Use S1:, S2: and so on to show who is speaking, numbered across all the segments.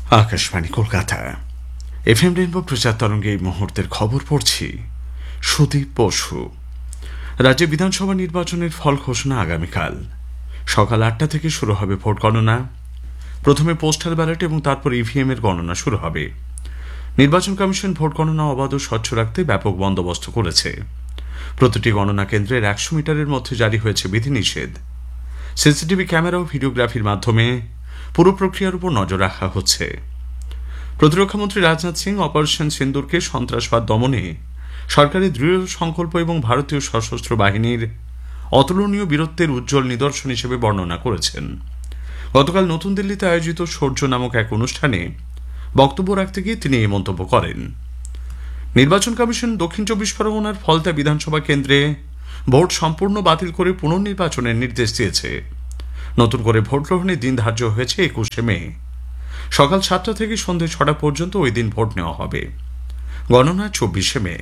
S1: Akashvani Kolkata FM rainbow প্রচার তরঙ্গে এই মুহূর্তের খবর পড়ছি সুদীপ বসু। রাজ্যে বিধানসভা নির্বাচনের ফল ঘোষণা আগামীকাল সকাল ৮টা থেকে শুরু হবে ভোট গণনা। প্রথমে পোস্টাল ব্যালট এবং তারপর ইভিএম এর গণনা শুরু হবে। নির্বাচন কমিশন ভোট গণনা অবাধ ও স্বচ্ছ রাখতে ব্যাপক বন্দোবস্ত করেছে। প্রতিটি গণনা কেন্দ্রের ১০০ মিটারের মধ্যে জারি হয়েছে বিধিনিষেধ। সিসিটিভি ক্যামেরা ও ভিডিওগ্রাফির মাধ্যমে পুরো প্রক্রিয়ার উপর নজর রাখা হচ্ছে। প্রতিরক্ষামন্ত্রী রাজনাথ সিং অপারেশন সিন্দুরকে সন্ত্রাসবাদ দমনে সরকারের দৃঢ় সংকল্প এবং ভারতীয় সশস্ত্র বাহিনীর অতুলনীয় বীরত্বের উজ্জ্বল নিদর্শন হিসেবে বর্ণনা করেছেন। গতকাল নতুন দিল্লিতে আয়োজিত শৌর্য নামক এক অনুষ্ঠানে বক্তব্য রাখতে গিয়ে তিনি এই মন্তব্য করেন। নির্বাচন কমিশন দক্ষিণ ২৪ পরগনার ফলতা বিধানসভা কেন্দ্রে ভোট সম্পূর্ণ বাতিল করে পুনর্নির্বাচনের নির্দেশ দিয়েছে। নতুন করে ভোট গ্রহণের দিন ধার্য হয়েছে ২১শে মে। সকাল ৭টা থেকে সন্ধ্যে ৬টা পর্যন্ত ওই দিন ভোট নেওয়া হবে। গণনা ২৪শে মে।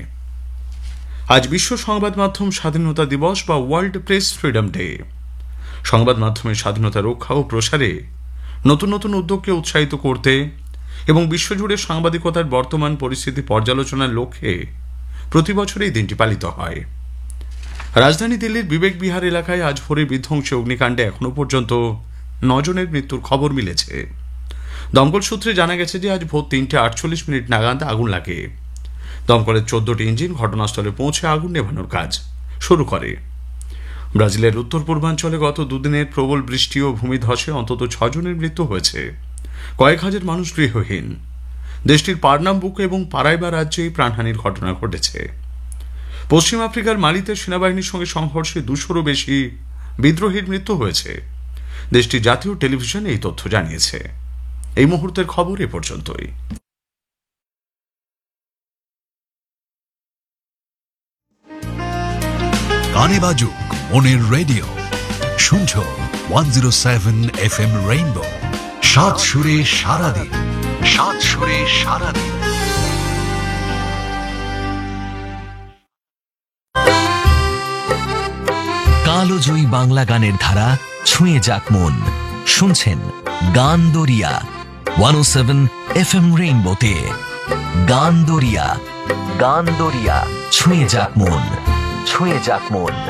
S1: আজ বিশ্ব সংবাদ মাধ্যম স্বাধীনতা দিবস বা ওয়ার্ল্ড প্রেস ফ্রিডম ডে। সংবাদ মাধ্যমের স্বাধীনতা রক্ষা ও প্রসারে নতুন নতুন উদ্যোগকে উৎসাহিত করতে এবং বিশ্বজুড়ে সাংবাদিকতার বর্তমান পরিস্থিতি পর্যালোচনার লক্ষ্যে প্রতি বছর এই দিনটি পালিত হয়। রাজধানী দিল্লির বিবেক বিহার এলাকায় আজ ভোরে বিধ্বংসী অগ্নিকাণ্ডে এখনো পর্যন্ত ৯ জনের মৃত্যুর খবর মিলেছে। দমকল সূত্রে জানা গেছে যে আজ ভোর ৩:৪৮ নাগাদ আগুন লাগে। দমকলের ১৪টি ইঞ্জিন ঘটনাস্থলে পৌঁছে আগুন নেভানোর কাজ শুরু করে। ব্রাজিলের উত্তর পূর্বাঞ্চলে গত দুদিনের প্রবল বৃষ্টি ও ভূমিধসে অন্তত ৬ জনের মৃত্যু হয়েছে। কয়েক হাজার মানুষ গৃহহীন। দেশটির পার্নাম্বুকো এবং পারাইবা রাজ্যেই প্রাণহানির ঘটনা ঘটেছে। পশ্চিম আফ্রিকার মালিতে সেনাবাহিনীর সঙ্গে সংঘর্ষে ২০০-রও বেশি বিদ্রোহীর মৃত্যু হয়েছে। দেশটির জাতীয় টেলিভিশন এই তথ্য জানিয়েছে। এই মুহূর্তের খবর এ পর্যন্তই।
S2: গানে বাজুক মনের রেডিও, শুনছো 107 FM রেইনবো। সাত সুরে সারাদিন, সাত সুরে সারাদিন।
S3: কালোজয়ী বাংলা গানের ধারা ছুঁয়ে যাক মন। শুনছেন গান দরিয়া 107 FM রেইনবোতে। গান দরিয়া, গান দরিয়া, ছুঁয়ে যাক মন, ছুঁয়ে যাক মন।